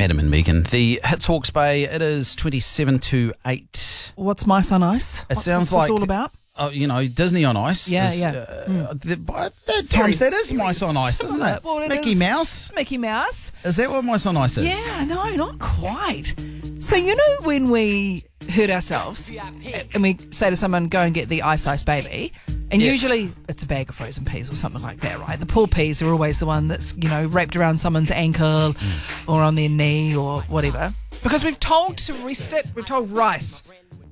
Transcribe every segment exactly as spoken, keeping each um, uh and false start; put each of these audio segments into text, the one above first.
Adam and Megan. The Hits Hawke's Bay, it is twenty-seven to eight. What's Mice on Ice? It What's, sounds what's like this all about? Oh, you know, Disney on Ice. Yeah, is, yeah. Uh, mm. the, but at times that is Mice on Ice, isn't it? Well, it Mickey is. Mouse. It's Mickey Mouse. Is that what Mice on Ice is? Yeah, no, not quite. So you know when we hurt ourselves and we say to someone, go and get the Ice Ice Baby, and Yeah. usually it's a bag of frozen peas or something like that, right? The poor peas are always the one that's, you know, wrapped around someone's ankle Mm. or on their knee or whatever. Because we've told to rest it, we're told rice.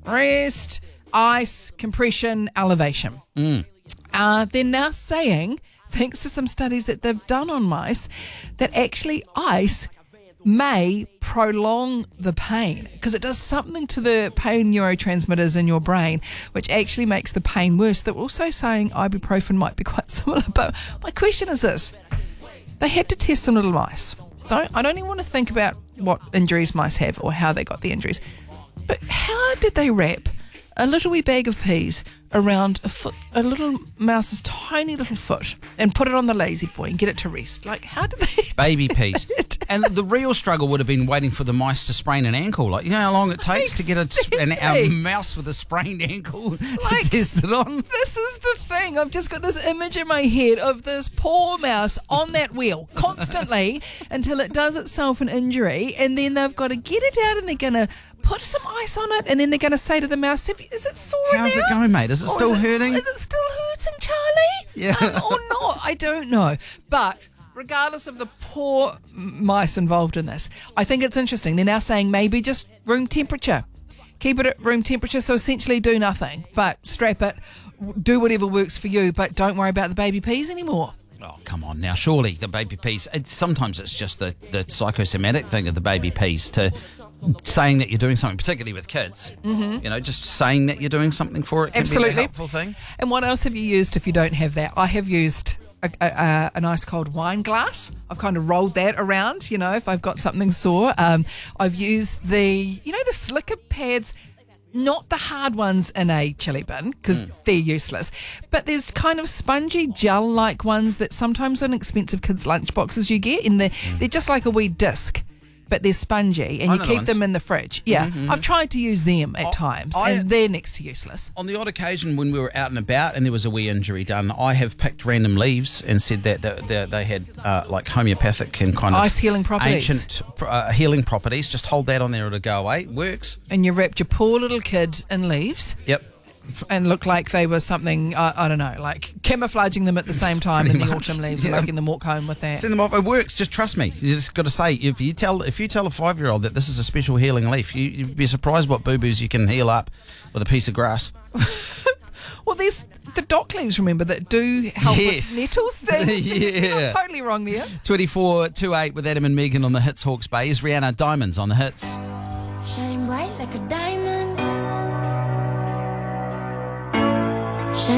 Rest, ice, compression, elevation. Mm. Uh, they're now saying, thanks to some studies that they've done on mice, that actually ice may prolong the pain because it does something to the pain neurotransmitters in your brain, which actually makes the pain worse. They're also saying ibuprofen might be quite similar. But my question is this. They had to test some little mice. Don't, I don't even want to think about what injuries mice have or how they got the injuries. But how did they wrap a little wee bag of peas around a foot, a little mouse's tiny little foot, and put it on the lazy boy and get it to rest? Like, how did they? Baby peas. And the real struggle would have been waiting for the mice to sprain an ankle. Like, you know how long it takes to get a, an, a mouse with a sprained ankle to Like, test it on? This is the thing. I've just got this image in my head of this poor mouse on that wheel constantly until it does itself an injury, and then they've got to get it out and they're going to put some ice on it, and then they're going to say to the mouse, "Have you- is it sore How's now? it going, mate? Is it Or still is it- hurting?" Is it still hurting, Charlie? Yeah. Um, or not? I don't know. But regardless of the poor m- mice involved in this, I think it's interesting. They're now saying maybe just room temperature. Keep it at room temperature, so essentially do nothing, but strap it, w- do whatever works for you, but don't worry about the baby peas anymore. Oh, come on now. Surely the baby peas, it's, sometimes it's just the, the psychosomatic thing of the baby peas to saying that you're doing something, particularly with kids. Mm-hmm. You know, just saying that you're doing something for it can Absolutely. be a helpful thing. And what else have you used if you don't have that? I have used a, a, a, a nice cold wine glass. I've kind of rolled that around, you know, if I've got something sore. Um, I've used the, you know, the slicker pads, not the hard ones in a chili bin because mm. they're useless, but there's kind of spongy gel-like ones that sometimes in expensive kids' lunchboxes you get, and they're, mm. they're just like a wee disc. But they're spongy, and I you know keep the them in the fridge. Yeah, Mm-hmm, mm-hmm. I've tried to use them at I, times, I, and they're next to useless. On the odd occasion when we were out and about and there was a wee injury done, I have picked random leaves and said that they, they, they had uh, like homeopathic and kind of Ice healing properties. ancient uh, healing properties. Just hold that on there, it'll go away. It works. And you wrapped your poor little kid in leaves. Yep. And looked like they were something, uh, I don't know, like camouflaging them at the same time in the much, autumn leaves, yeah. and making them walk home with that. Send them off. It works. Just trust me. You just got to say, if you tell if you tell a five year old that this is a special healing leaf, you, you'd be surprised what boo boos you can heal up with a piece of grass. Well, there's the dock leaves, remember, that do help Yes. with nettle sting. Yeah. You're not totally wrong there. twenty-four to eight with Adam and Megan on the Hits Hawke's Bay. Is Rihanna Diamonds on the Hits. Shine bright like a diamond.